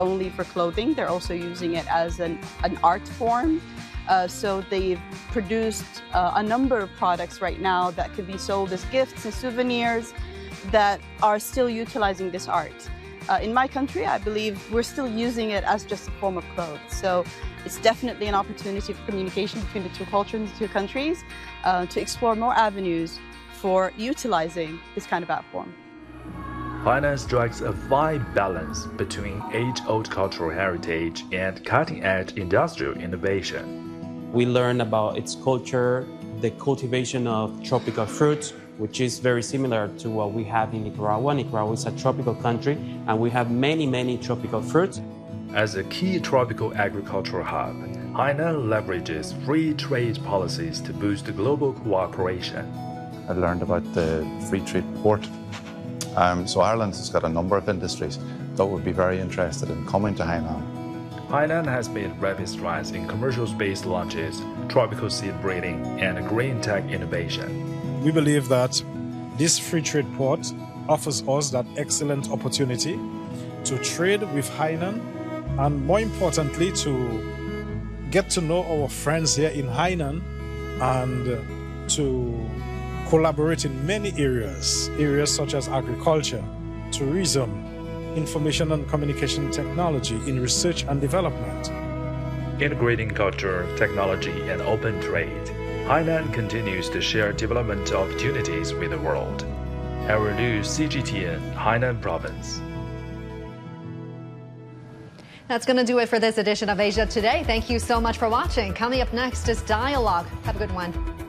only for clothing, they're also using it as an art form. So they've produced a number of products right now that could be sold as gifts and souvenirs that are still utilizing this art. In my country, I believe we're still using it as just a form of clothes. So it's definitely an opportunity for communication between the two cultures and the two countries to explore more avenues for utilizing this kind of art form. Hainan strikes a fine balance between age-old cultural heritage and cutting-edge industrial innovation. We learn about its culture, the cultivation of tropical fruits, which is very similar to what we have in Nicaragua. Nicaragua is a tropical country, and we have many tropical fruits. As a key tropical agricultural hub, Hainan leverages free trade policies to boost global cooperation. I learned about the free trade port. So Ireland has got a number of industries that would be very interested in coming to Hainan. Hainan has made rapid strides in commercial space launches, tropical seed breeding, and green tech innovation. We believe that this free trade port offers us that excellent opportunity to trade with Hainan and, more importantly, to get to know our friends here in Hainan and to collaborate in many areas such as agriculture, tourism, information and communication technology, in research and development. Integrating culture, technology, and open trade, Hainan continues to share development opportunities with the world. Harold Liu, CGTN, Hainan Province. That's going to do it for this edition of Asia Today. Thank you so much for watching. Coming up next is Dialogue. Have a good one.